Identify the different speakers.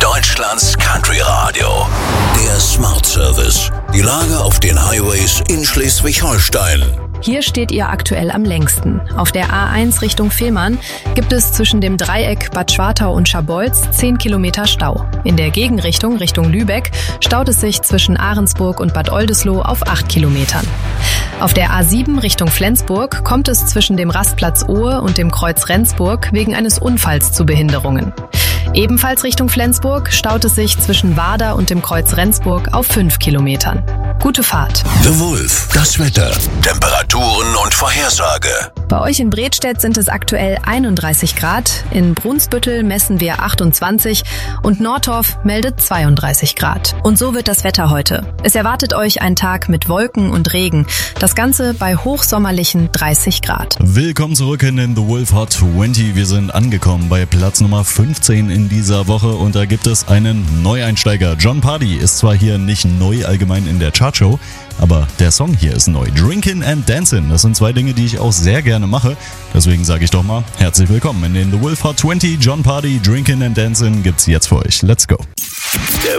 Speaker 1: Deutschlands Country Radio. Der Smart Service. Die Lage auf den Highways in Schleswig-Holstein.
Speaker 2: Hier steht ihr aktuell am längsten. Auf der A1 Richtung Fehmarn gibt es zwischen dem Dreieck Bad Schwartau und Scharbeutz 10 Kilometer Stau. In der Gegenrichtung Richtung Lübeck staut es sich zwischen Ahrensburg und Bad Oldesloe auf 8 Kilometern. Auf der A7 Richtung Flensburg kommt es zwischen dem Rastplatz Ohe und dem Kreuz Rendsburg wegen eines Unfalls zu Behinderungen. Ebenfalls Richtung Flensburg staut es sich zwischen Warder und dem Kreuz Rendsburg auf 5 Kilometern. Gute Fahrt.
Speaker 1: The Wolf, das Wetter, Temperaturen und Vorhersage.
Speaker 2: Bei euch in Bredstedt sind es aktuell 31 Grad, in Brunsbüttel messen wir 28 und Nordorf meldet 32 Grad. Und so wird das Wetter heute. Es erwartet euch ein Tag mit Wolken und Regen, das Ganze bei hochsommerlichen 30 Grad.
Speaker 3: Willkommen zurück in den The Wolf Hot 20. Wir sind angekommen bei Platz Nummer 15 in dieser Woche und da gibt es einen Neueinsteiger. Jon Pardi ist zwar hier nicht neu allgemein in der Chartshow, aber der Song hier ist neu. Drinkin' and Dancin', das sind zwei Dinge, die ich auch sehr gerne mache. Deswegen sage ich doch mal, herzlich willkommen in den The Wolf Hot 20. Jon Pardi, Drinkin' and Dancin' gibt's jetzt für euch. Let's go.
Speaker 1: Der